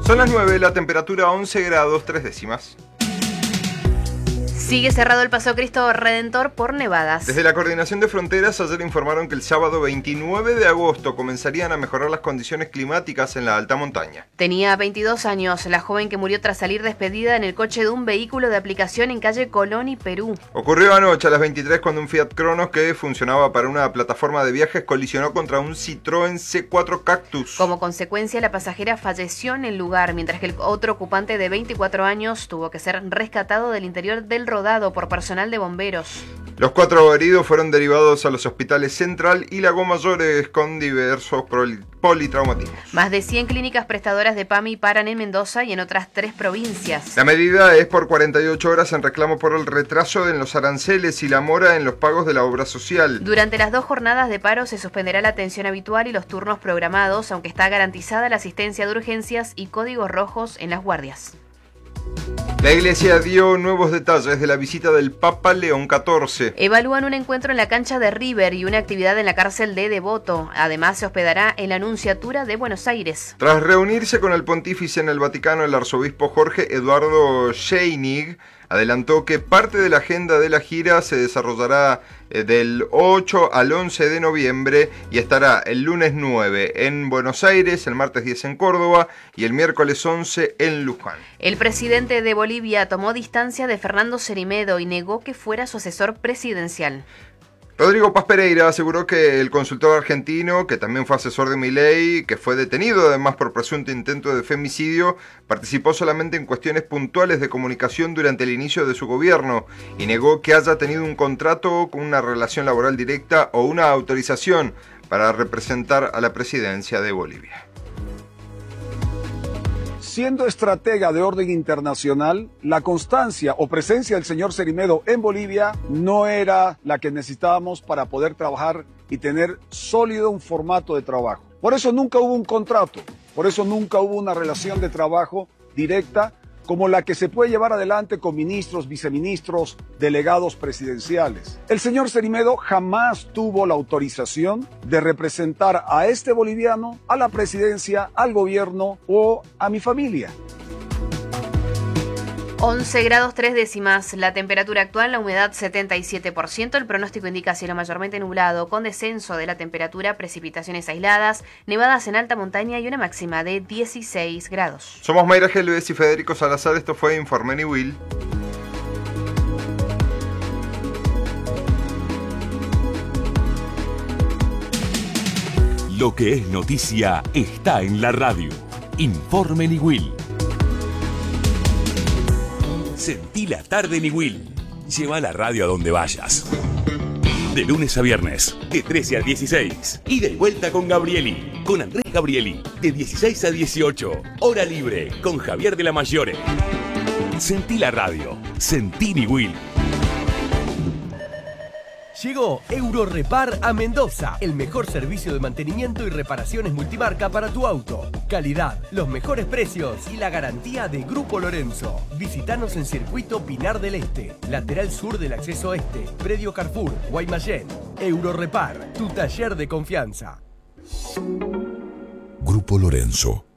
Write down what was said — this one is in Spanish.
Son las 9, la temperatura 11 grados 3 décimas. Sigue cerrado el Paso Cristo Redentor por nevadas. Desde la Coordinación de Fronteras ayer informaron que el sábado 29 de agosto comenzarían a mejorar las condiciones climáticas en la alta montaña. Tenía 22 años, la joven que murió tras salir despedida en el coche de un vehículo de aplicación en calle Colón y Perú. Ocurrió anoche a las 23 cuando un Fiat Cronos que funcionaba para una plataforma de viajes colisionó contra un Citroën C4 Cactus. Como consecuencia, la pasajera falleció en el lugar, mientras que el otro ocupante de 24 años tuvo que ser rescatado del interior del rodado por personal de bomberos. Los 4 heridos fueron derivados a los hospitales Central y Lago Mayores con diversos politraumatismos. Más de 100 clínicas prestadoras de PAMI paran en Mendoza y en otras 3 provincias. La medida es por 48 horas en reclamo por el retraso en los aranceles y la mora en los pagos de la obra social. Durante las 2 jornadas de paro se suspenderá la atención habitual y los turnos programados, aunque está garantizada la asistencia de urgencias y códigos rojos en las guardias. La Iglesia dio nuevos detalles de la visita del Papa León XIV. Evalúan un encuentro en la cancha de River y una actividad en la cárcel de Devoto. Además, se hospedará en la Nunciatura de Buenos Aires. Tras reunirse con el pontífice en el Vaticano, el arzobispo Jorge Eduardo Scheinig adelantó que parte de la agenda de la gira se desarrollará del 8 al 11 de noviembre y estará el lunes 9 en Buenos Aires, el martes 10 en Córdoba y el miércoles 11 en Luján. El presidente de Bolivia tomó distancia de Fernando Cerimedo y negó que fuera su asesor presidencial. Rodrigo Paz Pereira aseguró que el consultor argentino, que también fue asesor de Milei, que fue detenido además por presunto intento de femicidio, participó solamente en cuestiones puntuales de comunicación durante el inicio de su gobierno y negó que haya tenido un contrato con una relación laboral directa o una autorización para representar a la presidencia de Bolivia. Siendo estratega de orden internacional, la constancia o presencia del señor Cerimedo en Bolivia no era la que necesitábamos para poder trabajar y tener sólido un formato de trabajo. Por eso nunca hubo un contrato, por eso nunca hubo una relación de trabajo directa como la que se puede llevar adelante con ministros, viceministros, delegados presidenciales. El señor Cerimedo jamás tuvo la autorización de representar a este boliviano, a la presidencia, al gobierno o a mi familia. 11 grados 3 décimas, la temperatura actual, la humedad 77%, el pronóstico indica cielo mayormente nublado, con descenso de la temperatura, precipitaciones aisladas, nevadas en alta montaña y una máxima de 16 grados. Somos Mayra Gelves y Federico Salazar, esto fue Informe Ni Will. Lo que es noticia está en la radio. Informe Ni Will. Sentí la tarde Ni Will. Lleva la radio a donde vayas. De lunes a viernes, de 13 a 16. Ida y vuelta con Gabrieli. Con Andrés Gabrieli. De 16 a 18. Hora libre con Javier de la Maggiore. Sentí la radio. Sentí Ni Will. Llegó Eurorepar a Mendoza, el mejor servicio de mantenimiento y reparaciones multimarca para tu auto. Calidad, los mejores precios y la garantía de Grupo Lorenzo. Visítanos en Circuito Pinar del Este, lateral sur del acceso este, predio Carrefour, Guaymallén. Eurorepar, tu taller de confianza. Grupo Lorenzo.